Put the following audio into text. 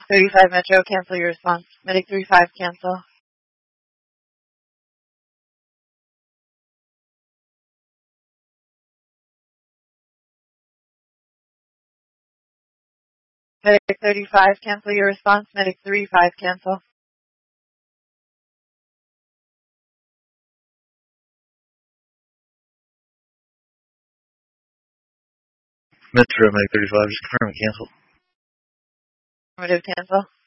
35 Metro, cancel your response. Medic 35, cancel. Medic 35, cancel your response. Medic 35, cancel. Metro, Medic 35, just confirm and cancel. Affirmative, cancel.